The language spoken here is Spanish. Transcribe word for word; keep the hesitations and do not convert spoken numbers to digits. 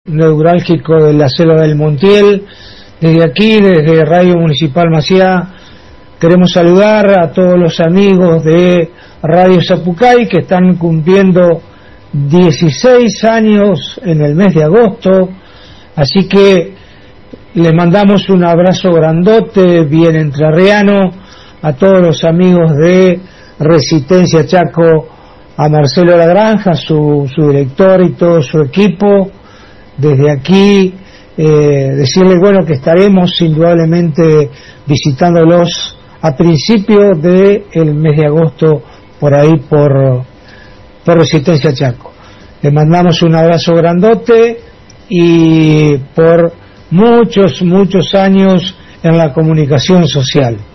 neurálgico de la selva del Montiel. Desde aquí, desde Radio Municipal Maciá, queremos saludar a todos los amigos de Radio Zapucay que están cumpliendo dieciséis años en el mes de agosto, así que les mandamos un abrazo grandote, bien entrerriano, a todos los amigos de Resistencia Chaco, a Marcelo Lagranja, su, su director y todo su equipo. Desde aquí eh, decirles bueno que estaremos indudablemente visitándolos a principios del mes de agosto por ahí por, por Resistencia Chaco. Les mandamos un abrazo grandote y por muchos muchos años en la comunicación social.